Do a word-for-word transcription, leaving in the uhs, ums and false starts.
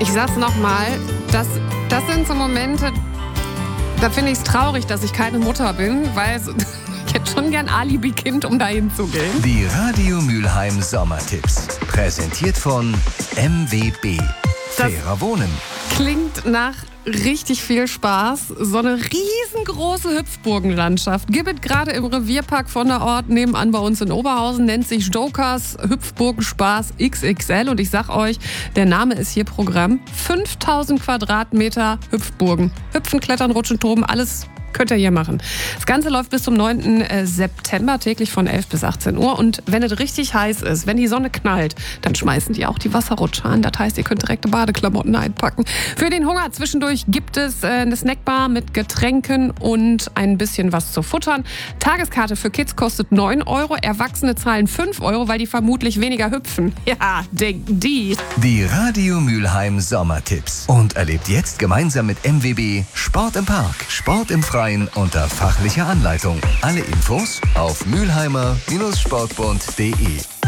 Ich sag's nochmal, das, das sind so Momente, da finde ich es traurig, dass ich keine Mutter bin, weil so, ich hätte schon gern Alibi-Kind, um dahin zu gehen. Die Radio Mülheim Sommertipps. Präsentiert von M W B. Fairer Wohnen. Klingt nach richtig viel Spaß. So eine riesengroße Hüpfburgenlandschaft gibt es gerade im Revierpark von der Ort nebenan bei uns in Oberhausen. Nennt sich Jokers Hüpfburgenspaß X X L. Und ich sag euch, der Name ist hier Programm. fünftausend Quadratmeter Hüpfburgen. Hüpfen, klettern, rutschen, toben, alles könnt ihr hier machen. Das Ganze läuft bis zum neunten September, täglich von elf bis achtzehn Uhr. Und wenn es richtig heiß ist, wenn die Sonne knallt, dann schmeißen die auch die Wasserrutsche an. Das heißt, ihr könnt direkte Badeklamotten einpacken. Für den Hunger zwischendurch gibt es eine Snackbar mit Getränken und ein bisschen was zu futtern. Tageskarte für Kids kostet neun Euro, Erwachsene zahlen fünf Euro, weil die vermutlich weniger hüpfen. Ja, denken die. Die Radio Mülheim Sommertipps. Und erlebt jetzt gemeinsam mit M W B Sport im Park, Sport im Freien unter fachlicher Anleitung. Alle Infos auf mülheimer Bindestrich sportbund punkt de.